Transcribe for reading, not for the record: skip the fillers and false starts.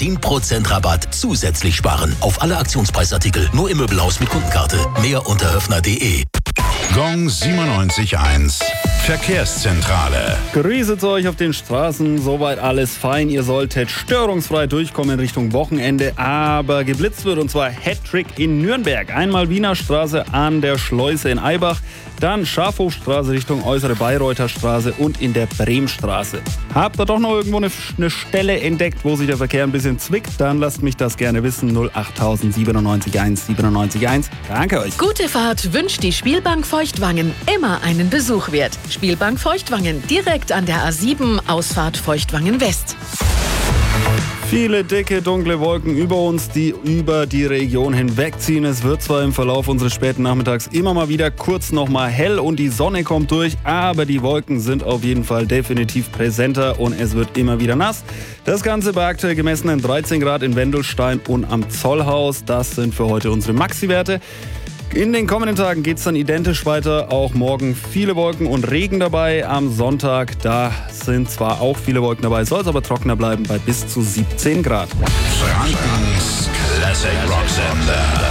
10% Rabatt zusätzlich sparen. Auf alle Aktionspreisartikel, nur im Möbelhaus mit Kundenkarte. Mehr unter höfner.de. Gong 97.1 Verkehrszentrale. Grüßet euch auf den Straßen, soweit alles fein. Ihr solltet störungsfrei durchkommen in Richtung Wochenende, aber geblitzt wird, und zwar Hattrick in Nürnberg. Einmal Wiener Straße an der Schleuse in Eibach, dann Schafhofstraße Richtung Äußere Bayreuther Straße und in der Bremstraße. Habt ihr doch noch irgendwo eine Stelle entdeckt, wo sich der Verkehr ein bisschen zwickt? Dann lasst mich das gerne wissen. 08000 97 1 97 1. Danke euch. Gute Fahrt wünscht die Spielbank Feuchtwangen. Immer einen Besuch wert. Spielbank Feuchtwangen, direkt an der A7, Ausfahrt Feuchtwangen West. Viele dicke, dunkle Wolken über uns, die über die Region hinwegziehen. Es wird zwar im Verlauf unseres späten Nachmittags immer mal wieder kurz nochmal hell und die Sonne kommt durch, aber die Wolken sind auf jeden Fall definitiv präsenter und es wird immer wieder nass. Das Ganze bei aktuell gemessenen 13 Grad in Wendelstein und am Zollhaus. Das sind für heute unsere Maxi-Werte. In den kommenden Tagen geht es dann identisch weiter. Auch morgen viele Wolken und Regen dabei. Am Sonntag, da sind zwar auch viele Wolken dabei, soll es aber trockener bleiben bei bis zu 17 Grad. Frankens Classic Rock Sender.